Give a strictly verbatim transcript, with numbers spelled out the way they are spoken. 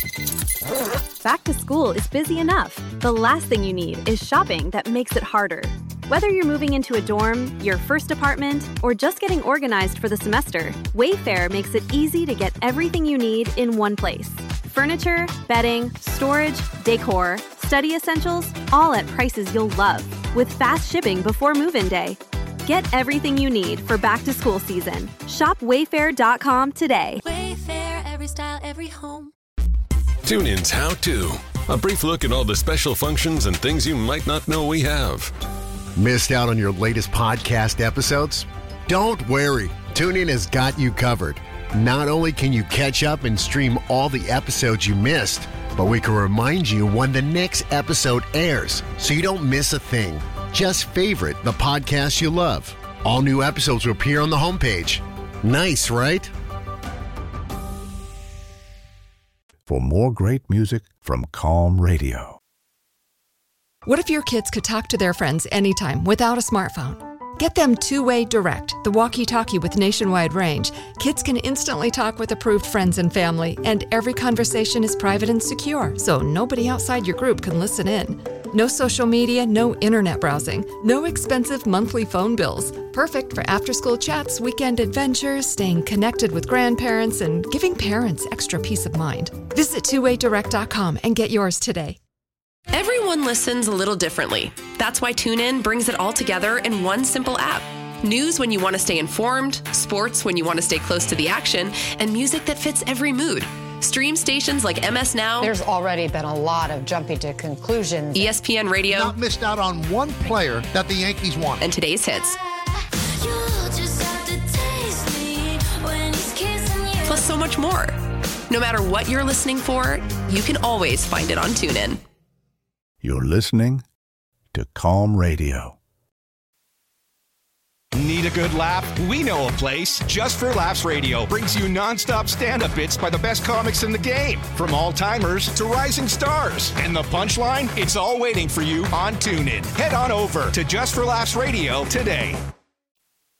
Back to school is busy enough. The last thing you need is shopping that makes it harder. Whether you're moving into a dorm, your first apartment, or just getting organized for the semester, Wayfair makes it easy to get everything you need in one place. Furniture, bedding, storage, decor, study essentials, all at prices you'll love, with fast shipping before move-in day. Get everything you need for back-to-school season. Shop wayfair dot com today. Wayfair, every style, every home. TuneIn's How To. A brief look at all the special functions and things you might not know we have. Missed out on your latest podcast episodes? Don't worry. TuneIn has got you covered. Not only can you catch up and stream all the episodes you missed, but we can remind you when the next episode airs so you don't miss a thing. Just favorite the podcast you love. All new episodes will appear on the homepage. Nice, right? For more great music from Calm Radio. What if your kids could talk to their friends anytime without a smartphone? Get them Two-Way Direct, the walkie-talkie with nationwide range. Kids can instantly talk with approved friends and family, and every conversation is private and secure, so nobody outside your group can listen in. No social media, no internet browsing, no expensive monthly phone bills. Perfect for after-school chats, weekend adventures, staying connected with grandparents, and giving parents extra peace of mind. Visit two way direct dot com and get yours today. Everyone listens a little differently. That's why TuneIn brings it all together in one simple app. News when you want to stay informed, sports when you want to stay close to the action, and music that fits every mood. Stream stations like M S Now. There's already been a lot of jumping to conclusions. E S P N Radio. Not missed out on one player that the Yankees want. And today's hits. Plus so much more. No matter what you're listening for, you can always find it on TuneIn. You're listening to Calm Radio. Need a good laugh? We know a place. Just for Laughs Radio brings you nonstop stand-up bits by the best comics in the game, from all-timers to rising stars. And the punchline? It's all waiting for you on TuneIn. Head on over to Just for Laughs Radio today.